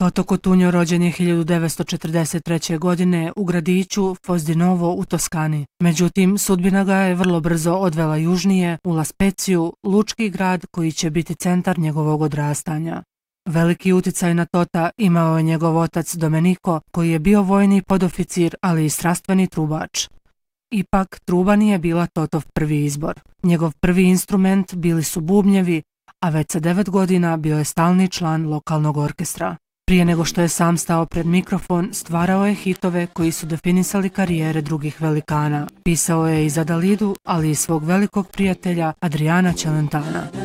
Toto Cutugno rođen je 1943. godine u gradiću Fosdinovo u Toskani. Međutim, sudbina ga je vrlo brzo odvela južnije u La Speziju, lučki grad koji će biti centar njegovog odrastanja. Veliki uticaj na Tota imao je njegov otac Domenico, koji je bio vojni podoficir, ali i strastveni trubač. Ipak, truba nije bila Totov prvi izbor. Njegov prvi instrument bili su bubnjevi, a već sa 9 godina bio je stalni član lokalnog orkestra. Prije nego što je sam stao pred mikrofon, stvarao je hitove koji su definisali karijere drugih velikana. Pisao je i za Dalidu, ali i svog velikog prijatelja Adriana Celentana.